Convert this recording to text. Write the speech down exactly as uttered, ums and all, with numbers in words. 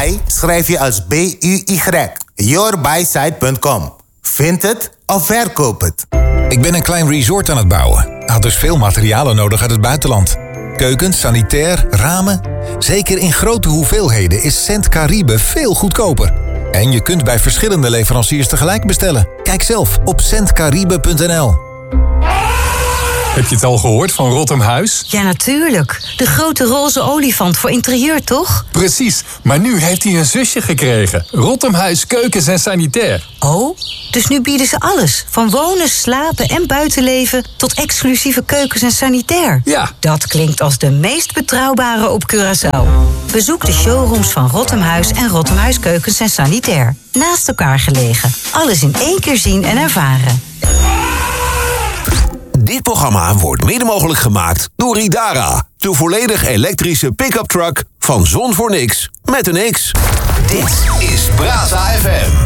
Buy schrijf je als B U Y. yourbysite punt com. Vind het of verkoop het. Ik ben een klein resort aan het bouwen. Had dus veel materialen nodig uit het buitenland. Keukens, sanitair, ramen. Zeker in grote hoeveelheden is Cent Caribe veel goedkoper. En je kunt bij verschillende leveranciers tegelijk bestellen. Kijk zelf op cent caribe punt n l. Heb je het al gehoord van Rotham Huis? Ja, natuurlijk. De grote roze olifant voor interieur, toch? Precies, maar nu heeft hij een zusje gekregen. Rotham Huis Keukens en Sanitair. Oh, dus nu bieden ze alles. Van wonen, slapen en buitenleven tot exclusieve keukens en sanitair. Ja. Dat klinkt als de meest betrouwbare op Curaçao. Bezoek de showrooms van Rotham Huis en Rotham Huis Keukens en Sanitair. Naast elkaar gelegen. Alles in één keer zien en ervaren. Dit programma wordt mede mogelijk gemaakt door Idara. De volledig elektrische pick-up truck van Zon voor Niks met een X. Dit is Brasa F M.